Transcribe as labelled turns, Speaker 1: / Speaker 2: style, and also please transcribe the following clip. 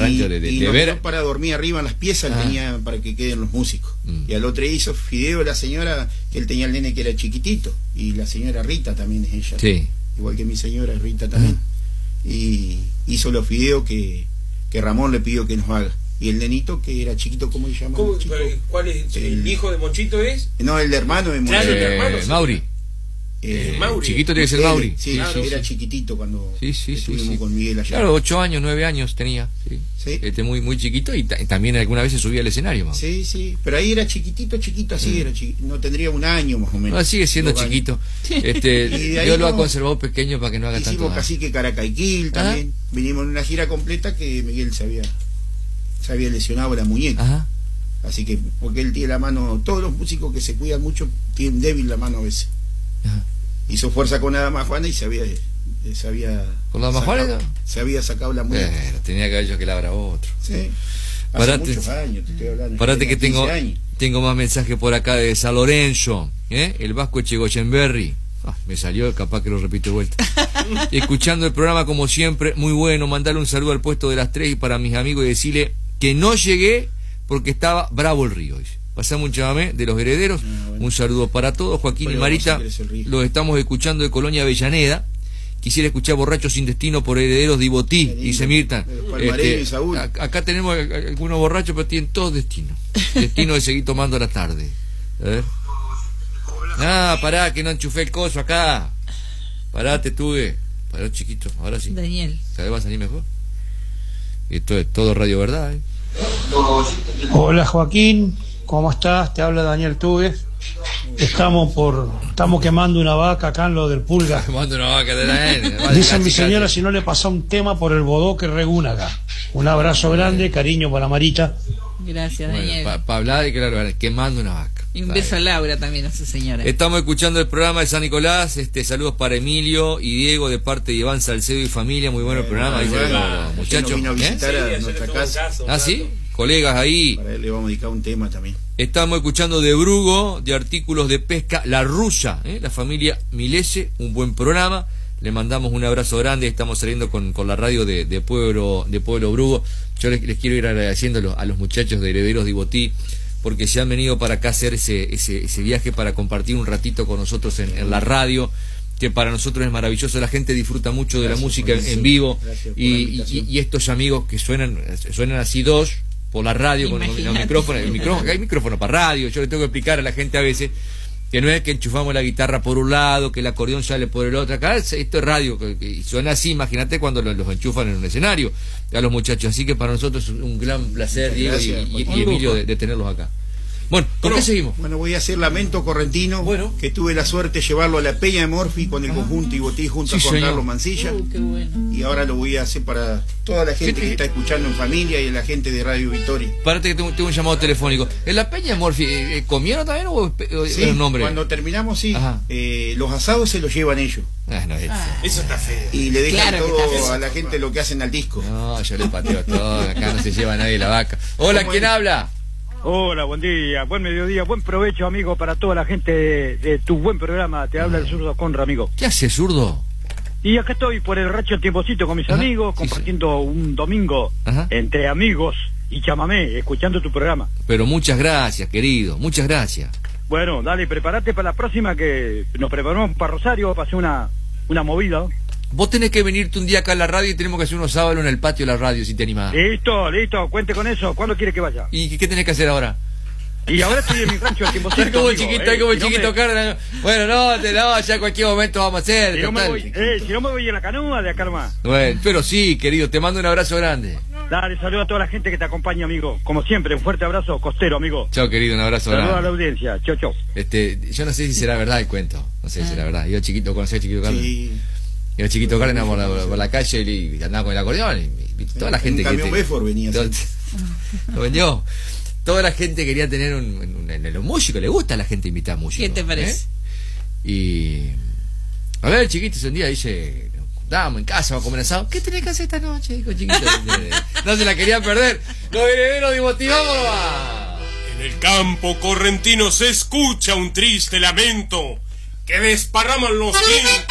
Speaker 1: cancha de ver.
Speaker 2: Para dormir arriba en las piezas, tenía para que queden los músicos. Y al otro hizo fideo la señora, que él tenía el nene que era chiquitito, y la señora Rita también es ella.
Speaker 1: Sí.
Speaker 2: Igual que mi señora Rita también. Y hizo los fideos que Ramón le pidió que nos haga. Y el nenito, que era chiquito, ¿cómo se llama?
Speaker 3: ¿Cuál es? ¿El hijo de Monchito es?
Speaker 2: No, el hermano de Monchito.
Speaker 3: Claro, el hermano.
Speaker 1: Mauri.
Speaker 3: Mauri.
Speaker 1: Chiquito tiene que ser Mauri.
Speaker 2: Sí, claro, era chiquitito cuando estuvimos con Miguel allá.
Speaker 1: Claro, 8 años, 9 años tenía. Sí. Muy chiquito, y también alguna vez se subía al escenario, Mauri.
Speaker 2: Sí, pero ahí era chiquitito, así era chiquito. No tendría un año más o menos.
Speaker 1: No, sigue siendo chiquito. Dios lo ha conservado pequeño para que no haga tanto daño.
Speaker 2: Hicimos Cacique Caracaiquil también. Vinimos en una gira completa que Miguel se había lesionado la muñeca. Así que, porque él tiene la mano, todos los músicos que se cuidan mucho tienen débil la mano a veces. Hizo fuerza con la dama Juana y se había
Speaker 1: ¿con la dama Juana?
Speaker 2: Se había sacado la muñeca.
Speaker 1: Tenía que haber hecho que labra otro.
Speaker 2: Sí. Hace muchos años, te estoy hablando.
Speaker 1: Parate que tengo más mensajes por acá de San Lorenzo, el Vasco Echegoyenberry. Me salió, capaz que lo repito de vuelta. Escuchando el programa como siempre, muy bueno. Mandarle un saludo al puesto de las 3 y para mis amigos y decirle que no llegué porque estaba bravo el río. Pasamos un chamamé de Los Herederos. Bueno. Un saludo para todos. Joaquín y Marita, los estamos escuchando de Colonia Avellaneda. Quisiera escuchar Borrachos sin Destino por Herederos de Ibotí, dice Mirta. Acá tenemos algunos borrachos, pero tienen todos destino. Destino de seguir tomando a la tarde. A ver. Pará, que no enchufé el coso acá. Parate, pará, chiquito, ahora sí.
Speaker 4: Daniel.
Speaker 1: ¿Cada vez va a salir mejor? Esto es todo Radio Verdad,
Speaker 5: Hola Joaquín, ¿cómo estás? Te habla Daniel Tugues. Estamos quemando una vaca acá en lo del Pulga.
Speaker 1: Quemando una vaca de la N.
Speaker 5: Dice mi señora si no le pasa un tema por el bodoque Regúnaga. Un abrazo grande, cariño para Marita.
Speaker 4: Gracias, Daniel.
Speaker 1: Para hablar y claro, quemando una vaca.
Speaker 4: Y un beso a Laura también, a su señora.
Speaker 1: Estamos escuchando el programa de San Nicolás. Saludos para Emilio y Diego de parte de Iván Salcedo y familia. Muy bueno el programa. Muchachos,
Speaker 2: vino a visitar a nuestra casa.
Speaker 1: ¿Sí? Colegas ahí.
Speaker 2: Para él le vamos a dedicar un tema también.
Speaker 1: Estamos escuchando de Brugo, de artículos de pesca, La Rulla, la familia Milese. Un buen programa. Le mandamos un abrazo grande. Estamos saliendo con la radio de Pueblo Brugo. Yo les quiero ir agradeciendo a los muchachos de Herederos de Ibotí, porque se han venido para acá a hacer ese viaje para compartir un ratito con nosotros en la radio, que para nosotros es maravilloso. La gente disfruta mucho de la música en vivo, y estos amigos que suenan así dos por la radio, con el micrófono, acá hay micrófono para radio. Yo le tengo que explicar a la gente a veces que no es que enchufamos la guitarra por un lado, que el acordeón sale por el otro. Acá esto es radio, y suena así. Imagínate cuando los enchufan en un escenario a los muchachos. Así que para nosotros es un gran placer, Diego y Emilio, de tenerlos acá. Bueno, ¿con qué seguimos?
Speaker 2: Bueno, voy a hacer Lamento Correntino, que tuve la suerte de llevarlo a la Peña de Morfi con el conjunto Ibotí junto a Juan Carlos Mancilla.
Speaker 4: Qué bueno.
Speaker 2: Y ahora lo voy a hacer para toda la gente que está escuchando en familia y la gente de Radio Victoria.
Speaker 1: Párate que tengo un llamado telefónico. ¿En la Peña de Morfi comieron también o
Speaker 2: sí,
Speaker 1: el nombre?
Speaker 2: Cuando terminamos, sí. Los asados se los llevan ellos.
Speaker 3: Eso está feo.
Speaker 2: Y le dejan todo a la gente lo que hacen al disco.
Speaker 1: No, yo le pateo todo. Acá no se lleva nadie la vaca. Hola, ¿quién habla?
Speaker 6: Hola, buen día, buen mediodía, buen provecho, amigo, para toda la gente de tu buen programa. Te habla el zurdo Conra, amigo.
Speaker 1: ¿Qué hace, zurdo?
Speaker 6: Y acá estoy por el Racho El Tiempocito con mis amigos, compartiendo un domingo entre amigos y chamamé, escuchando tu programa.
Speaker 1: Pero muchas gracias, querido, muchas gracias.
Speaker 6: Bueno, dale, prepárate para la próxima, que nos preparamos para Rosario, para hacer una movida.
Speaker 1: Vos tenés que venirte un día acá a la radio y tenemos que hacer unos sábados en el patio de la radio, si te animás.
Speaker 6: Listo, cuente con eso. ¿Cuándo quiere que vaya?
Speaker 1: ¿Y qué tenés que hacer ahora?
Speaker 6: Y ahora estoy en mi rancho El Tiempocito.
Speaker 1: Está como chiquito, Carlos. Bueno, ya en cualquier momento vamos a hacer.
Speaker 6: Si no me voy en la canoa de acá nomás.
Speaker 1: Bueno, pero sí, querido, te mando un abrazo grande.
Speaker 6: Dale, saludo a toda la gente que te acompaña, amigo. Como siempre, un fuerte abrazo costero, amigo.
Speaker 1: Chao, querido, un abrazo grande.
Speaker 6: Saludo a la audiencia. Chau.
Speaker 1: Yo no sé si será verdad el cuento. No sé si será verdad. Yo chiquito, conocí a Chiquito Carlos. Sí. Y el Chiquito Carlos andaba por la calle y andaba con el acordeón. Y toda la gente
Speaker 2: un camión Bedford venía.
Speaker 1: Lo vendió. Toda la gente quería tener un músico. Le gusta a la gente invitar músicos.
Speaker 4: ¿Qué te parece?
Speaker 1: Y a ver, Chiquito, un día dice, estábamos en casa, vamos a comer asado. ¿Qué tenés que hacer esta noche? Dijo Chiquito. No se la quería perder. Los Herederos de Ibotí, vámonos.
Speaker 3: En el campo correntino se escucha un triste lamento que desparraman los vientos.